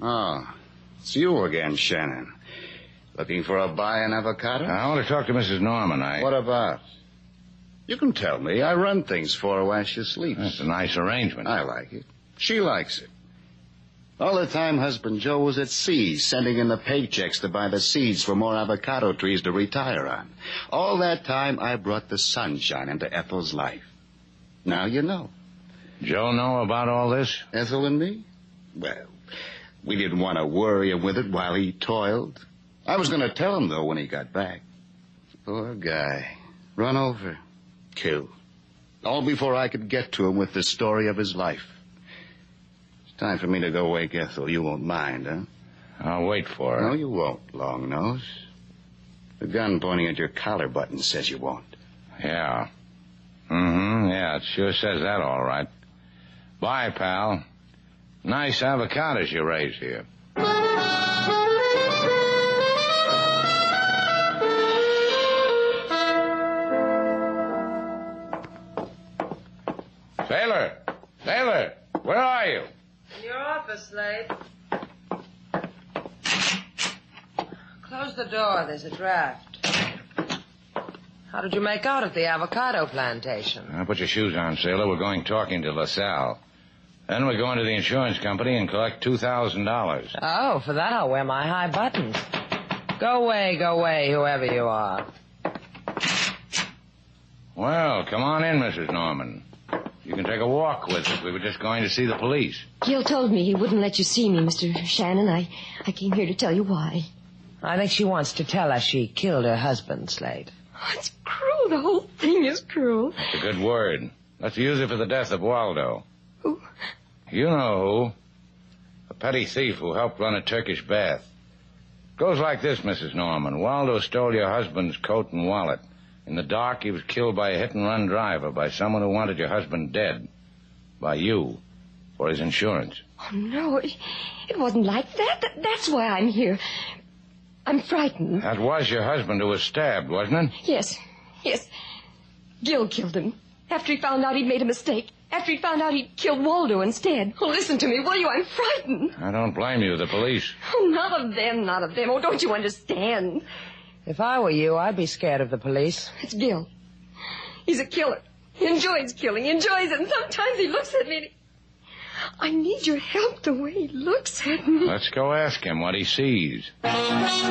Oh, it's you again, Shannon. Looking for a buy in avocado? I want to talk to Mrs. Norman. What about? You can tell me. I run things for her while she sleeps. That's a nice arrangement. I like it. She likes it. All the time husband Joe was at sea, sending in the paychecks to buy the seeds for more avocado trees to retire on. All that time, I brought the sunshine into Ethel's life. Now you know. Joe know about all this? Ethel and me? Well, we didn't want to worry him with it while he toiled. I was going to tell him, though, when he got back. Poor guy. Run over. Killed. All before I could get to him with the story of his life. It's time for me to go wake Ethel. You won't mind, huh? I'll wait for her. No, you won't, Longnose. The gun pointing at your collar button says you won't. Yeah. Yeah, it sure says that all right. Bye, pal. Nice avocados you raise here. Sailor, where are you? In your office, Slade. Close the door. There's a draft. How did you make out at the avocado plantation? Put your shoes on, sailor. We're going talking to LaSalle. Then we're going to the insurance company and collect $2,000. Oh, for that I'll wear my high buttons. Go away, whoever you are. Well, come on in, Mrs. Norman. You can take a walk with us. We were just going to see the police. Gil told me he wouldn't let you see me, Mr. Shannon. I came here to tell you why. I think she wants to tell us she killed her husband, Slade. Oh, it's cruel. The whole thing is cruel. That's a good word. Let's use it for the death of Waldo. Who? You know who. A petty thief who helped run a Turkish bath. Goes like this, Mrs. Norman. Waldo stole your husband's coat and wallet. In the dark, he was killed by a hit-and-run driver, by someone who wanted your husband dead. By you, for his insurance. Oh, no, it wasn't like that. That's why I'm here. I'm frightened. That was your husband who was stabbed, wasn't it? Yes. Gil killed him. After he found out he'd made a mistake. After he found out he'd killed Waldo instead. Oh, listen to me, will you? I'm frightened. I don't blame you, the police. Oh, not of them. Oh, don't you understand? If I were you, I'd be scared of the police. It's Gil. He's a killer. He enjoys killing. He enjoys it. And sometimes he looks at me and I need your help the way he looks at me. Let's go ask him what he sees.